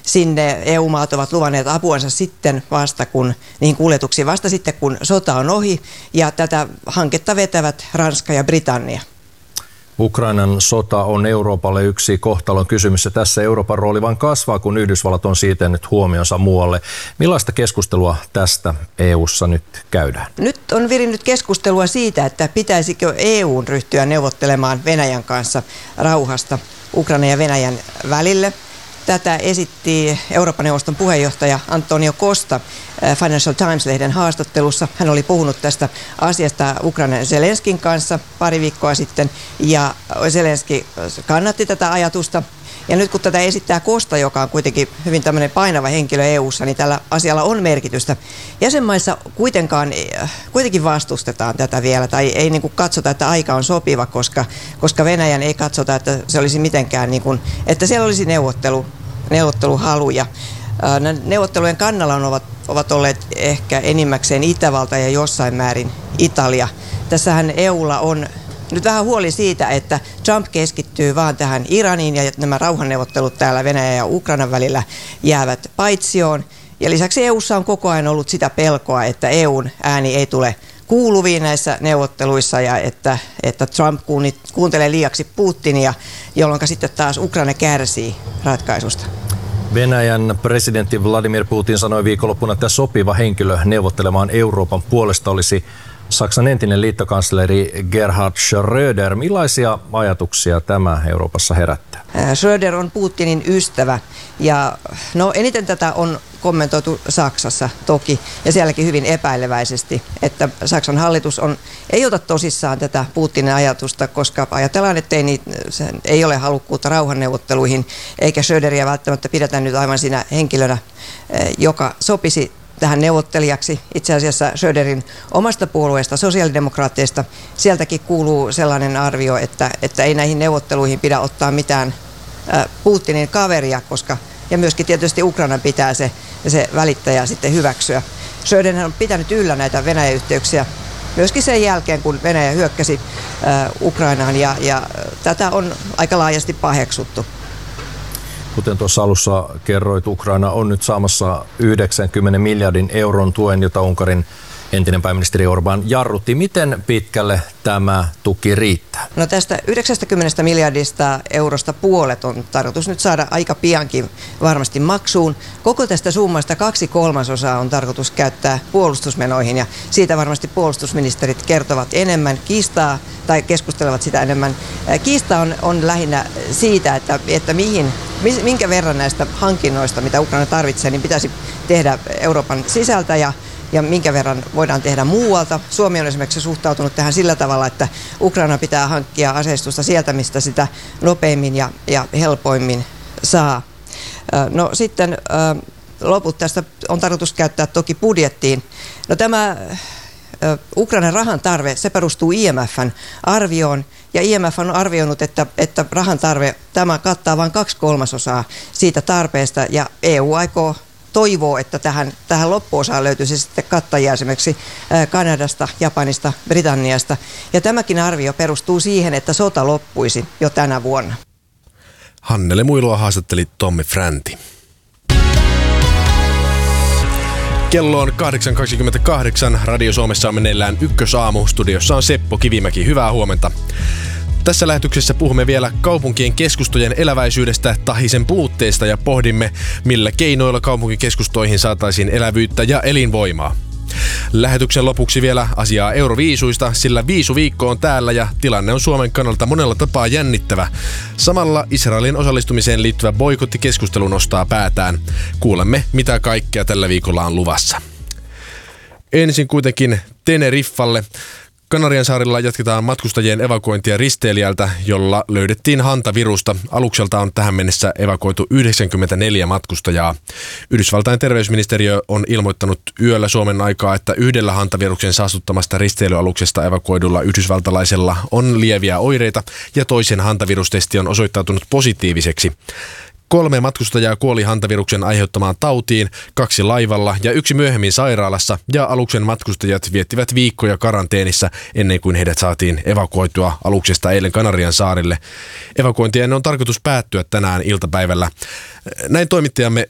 sinne. EU-maat ovat luvanneet apuansa sitten niihin kuljetuksiin vasta sitten, kun sota on ohi, ja tätä hanketta vetävät Ranska ja Britannia. Ukrainan sota on Euroopalle yksi kohtalon kysymys, ja tässä Euroopan rooli vain kasvaa, kun Yhdysvallat on siirtänyt huomionsa muualle. Millaista keskustelua tästä EU:ssa nyt käydään? Nyt on virinnyt keskustelua siitä, että pitäisikö EU:n ryhtyä neuvottelemaan Venäjän kanssa rauhasta Ukrainan ja Venäjän välille. Tätä esitti Euroopan neuvoston puheenjohtaja Antonio Costa Financial Times-lehden haastattelussa. Hän oli puhunut tästä asiasta Ukrainan Zelenskin kanssa pari viikkoa sitten, ja Zelenski kannatti tätä ajatusta. Ja nyt kun tätä esittää Costa, joka on kuitenkin hyvin tämmöinen painava henkilö EU:ssa, niin tällä asialla on merkitystä. Jäsenmaissa kuitenkin vastustetaan tätä vielä, tai ei niin kuin katsota, että aika on sopiva, koska Venäjän ei katsota, että se olisi mitenkään, niin kuin, että siellä olisi neuvotteluhaluja. Neuvottelujen kannalla ovat olleet ehkä enimmäkseen Itävalta ja jossain määrin Italia. Tässähän EUlla on nyt vähän huoli siitä, että Trump keskittyy vaan tähän Iraniin, ja nämä rauhanneuvottelut täällä Venäjän ja Ukrainan välillä jäävät paitsioon. Ja lisäksi EUssa on koko ajan ollut sitä pelkoa, että EUn ääni ei tule kuuluviin näissä neuvotteluissa, ja että Trump kuuntelee liiaksi Putinia, jolloin sitten taas Ukraina kärsii ratkaisusta. Venäjän presidentti Vladimir Putin sanoi viikonloppuna, että sopiva henkilö neuvottelemaan Euroopan puolesta olisi Saksan entinen liittokansleri Gerhard Schröder. Millaisia ajatuksia tämä Euroopassa herättää? Schröder on Putinin ystävä, ja eniten tätä on kommentoitu Saksassa toki, ja sielläkin hyvin epäileväisesti, että Saksan hallitus ei ota tosissaan tätä Putinin ajatusta, koska ajatellaan, että ei ole halukkuutta rauhanneuvotteluihin, eikä Schröderiä välttämättä pidetä nyt aivan siinä henkilönä, joka sopisi tähän neuvottelijaksi. Itse asiassa Schröderin omasta puolueesta, sosiaalidemokraatteista, sieltäkin kuuluu sellainen arvio, että ei näihin neuvotteluihin pidä ottaa mitään Putinin kaveria, ja myöskin tietysti Ukrainan pitää se välittäjä sitten hyväksyä. Schröder on pitänyt yllä näitä Venäjä-yhteyksiä myöskin sen jälkeen, kun Venäjä hyökkäsi Ukrainaan, ja tätä on aika laajasti paheksuttu. Kuten tuossa alussa kerroit, Ukraina on nyt saamassa 90 miljardin euron tuen, jota Unkarin entinen pääministeri Orbán jarrutti. Miten pitkälle tämä tuki riittää? No tästä 90 miljardista eurosta puolet on tarkoitus nyt saada aika piankin varmasti maksuun. Koko tästä summasta 2/3 on tarkoitus käyttää puolustusmenoihin, ja siitä varmasti puolustusministerit kertovat enemmän tai keskustelevat sitä enemmän. Kiista on lähinnä siitä, että minkä verran näistä hankinnoista, mitä Ukraina tarvitsee, niin pitäisi tehdä Euroopan sisältä ja minkä verran voidaan tehdä muualta. Suomi on esimerkiksi suhtautunut tähän sillä tavalla, että Ukraina pitää hankkia aseistusta sieltä, mistä sitä nopeimmin ja helpoimmin saa. No sitten loput tästä on tarkoitus käyttää toki budjettiin. No tämä Ukrainan rahan tarve, se perustuu IMF:n arvioon, ja IMF on arvioinut, että rahan tarve, tämä kattaa vain 2/3 siitä tarpeesta, ja EU toivoo, että tähän loppuosaan löytyisi sitten kattajia esimerkiksi Kanadasta, Japanista, Britanniasta. Ja tämäkin arvio perustuu siihen, että sota loppuisi jo tänä vuonna. Hannele Muiloa haastatteli Tommi Fränti. Kello on 8.28. Radio Suomessa on meneillään Ykkösaamu. Studiossa on Seppo Kivimäki. Hyvää huomenta. Tässä lähetyksessä puhumme vielä kaupunkien keskustojen eläväisyydestä tai sen puutteesta ja pohdimme, millä keinoilla kaupunkikeskustoihin saataisiin elävyyttä ja elinvoimaa. Lähetyksen lopuksi vielä asiaa Euroviisuista, sillä viisuviikko on täällä ja tilanne on Suomen kannalta monella tapaa jännittävä. Samalla Israelin osallistumiseen liittyvä boikottikeskustelu nostaa päätään. Kuulemme, mitä kaikkea tällä viikolla on luvassa. Ensin kuitenkin Teneriffalle. Kanariansaarilla jatketaan matkustajien evakuointia risteilijältä, jolla löydettiin hantavirusta. Alukselta on tähän mennessä evakuoitu 94 matkustajaa. Yhdysvaltain terveysministeriö on ilmoittanut yöllä Suomen aikaa, että yhdellä hantaviruksen saastuttamasta risteilyaluksesta evakuoidulla yhdysvaltalaisella on lieviä oireita ja toisen hantavirustesti on osoittautunut positiiviseksi. 3 matkustajaa kuoli hantaviruksen aiheuttamaan tautiin, 2 laivalla ja 1 myöhemmin sairaalassa, ja aluksen matkustajat viettivät viikkoja karanteenissa ennen kuin heidät saatiin evakuoitua aluksesta eilen Kanarian saarille. Evakuointien on tarkoitus päättyä tänään iltapäivällä. Näin toimittajamme